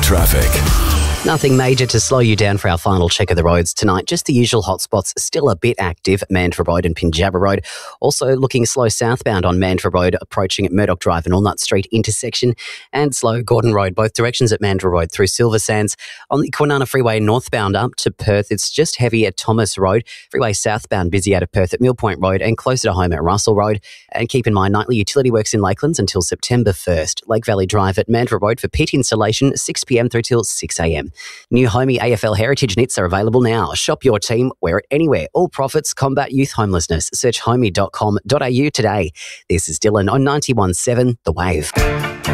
traffic. Nothing major to slow you down for our final check of the roads tonight. Just the usual hotspots, still a bit active, Mandurah Road and Pinjarra Road. Also looking slow southbound on Mandurah Road, approaching Murdoch Drive and Walnut Street intersection, and slow Gordon Road, both directions at Mandurah Road through Silver Sands. On the Kwinana Freeway northbound up to Perth, it's just heavy at Thomas Road. Freeway southbound busy out of Perth at Mill Point Road and closer to home at Russell Road. And keep in mind, nightly utility works in Lakelands until September 1st. Lake Valley Drive at Mandurah Road for pit installation, 6pm through till 6am. New Homey AFL Heritage knits are available now. Shop your team, wear it anywhere. All profits combat youth homelessness. Search homey.com.au today. This is Dylan on 91.7 The Wave.